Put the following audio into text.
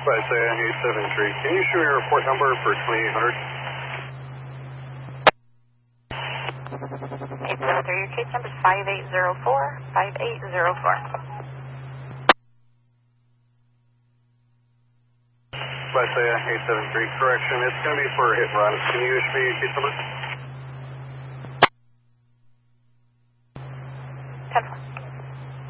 Isaiah 873. Can you show your report number for 2800? 873, your case number is 5804, 5804. Isaiah 873, correction, it's going to be for a hit and run. Can you issue me your case number? 10-4.